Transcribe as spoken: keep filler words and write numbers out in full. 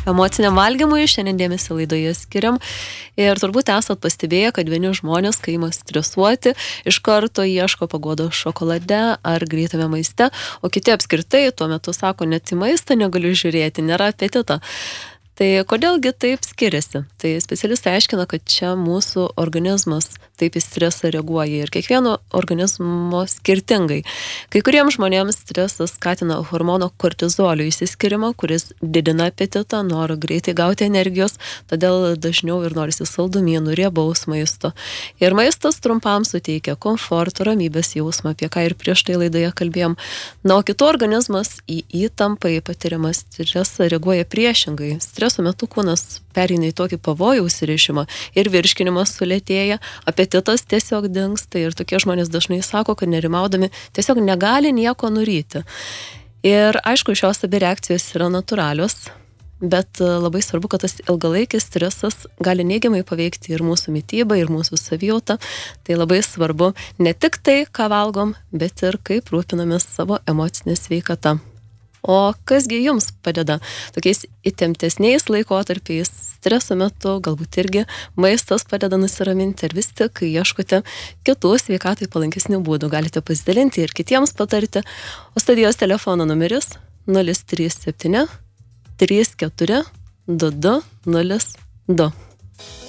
Emociniam valgymui šiandien dėmesį laidoje skiriam ir turbūt esat pastebėję, kad vieni žmonės, kai ima stresuoti, iš karto ieško paguodos šokolade ar greitame maiste, o kiti apskritai tuo metu sako, net į maistą negaliu žiūrėti, nėra apetito. Tai kodėlgi taip skiriasi? Tai specialistai aiškina, kad čia mūsų organizmas taip į stresą reaguoja ir kiekvieno organizmo skirtingai. Kai kuriems žmonėms stresas skatina hormono kortizolio įsiskirimą, kuris didina apetitą, norą greitai gauti energijos, todėl dažniau ir norisi saldumynų, riebaus maisto. Ir maistas trumpam suteikia komforto, ramybės jausmą, apie ką ir prieš tai laidoje kalbėjom. Na, o kitų organizmas į įtampą, į patiriamą stresą reaguoja priešingai. Streso metu kūnas pereina į tokį pavojaus įrišimą ir virškinimas sulėtėja, apetitas tiesiog dingsta ir tokie žmonės dažnai sako, kad nerimaudami tiesiog negali nieko nuryti. Ir aišku, šios abi reakcijos yra natūralios, bet labai svarbu, kad tas ilgalaikis stresas gali neigiamai paveikti ir mūsų mitybą, ir mūsų savijautą. Tai labai svarbu ne tik tai, ką valgom, bet ir kaip rūpinamės savo emocinę sveikatą. O kasgi jums padeda tokiais įtemptesniais laikotarpiais, streso metu, galbūt irgi maistas padeda nusiraminti ir vis tik ieškote kitų sveikatai palankesnių būdų. Galite pasidalinti ir kitiems patarti. O studijos telefono numeris nulis trys septyni trys keturi du du nulis du.